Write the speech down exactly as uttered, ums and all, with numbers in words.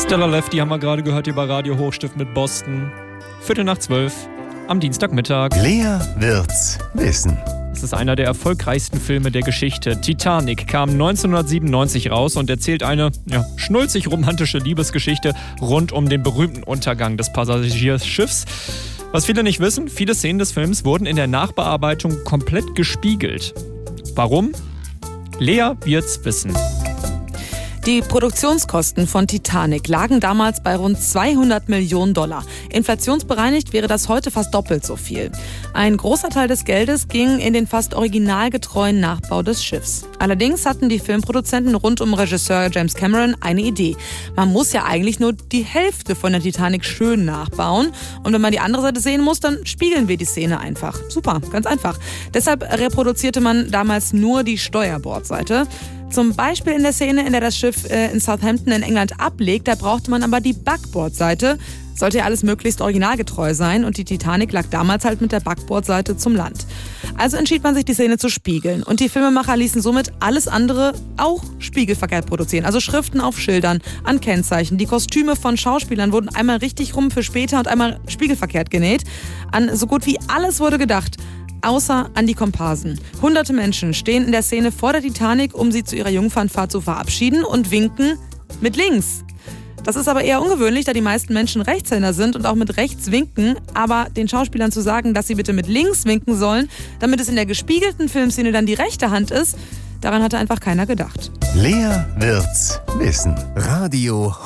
Stella Lefty haben wir gerade gehört hier bei Radio Hochstift mit Boston. Viertel nach zwölf am Dienstagmittag. Lea wird's wissen. Es ist einer der erfolgreichsten Filme der Geschichte. Titanic kam neunzehnhundertsiebenundneunzig raus und erzählt eine ja, schnulzig-romantische Liebesgeschichte rund um den berühmten Untergang des Passagierschiffs. Was viele nicht wissen, viele Szenen des Films wurden in der Nachbearbeitung komplett gespiegelt. Warum? Lea wird's wissen. Die Produktionskosten von Titanic lagen damals bei rund zweihundert Millionen Dollar. Inflationsbereinigt wäre das heute fast doppelt so viel. Ein großer Teil des Geldes ging in den fast originalgetreuen Nachbau des Schiffs. Allerdings hatten die Filmproduzenten rund um Regisseur James Cameron eine Idee. Man muss ja eigentlich nur die Hälfte von der Titanic schön nachbauen. Und wenn man die andere Seite sehen muss, dann spiegeln wir die Szene einfach. Super, ganz einfach. Deshalb reproduzierte man damals nur die Steuerbordseite. Zum Beispiel in der Szene, in der das Schiff äh, in Southampton in England ablegt, da brauchte man aber die Backbordseite. Sollte ja alles möglichst originalgetreu sein und die Titanic lag damals halt mit der Backbordseite zum Land. Also entschied man sich, die Szene zu spiegeln. Und die Filmemacher ließen somit alles andere auch spiegelverkehrt produzieren. Also Schriften auf Schildern, an Kennzeichen. Die Kostüme von Schauspielern wurden einmal richtig rum für später und einmal spiegelverkehrt genäht. An so gut wie alles wurde gedacht. Außer an die Komparsen. Hunderte Menschen stehen in der Szene vor der Titanic, um sie zu ihrer Jungfernfahrt zu verabschieden und winken mit links. Das ist aber eher ungewöhnlich, da die meisten Menschen Rechtshänder sind und auch mit rechts winken. Aber den Schauspielern zu sagen, dass sie bitte mit links winken sollen, damit es in der gespiegelten Filmszene dann die rechte Hand ist, daran hatte einfach keiner gedacht. Lea wird's wissen. Radio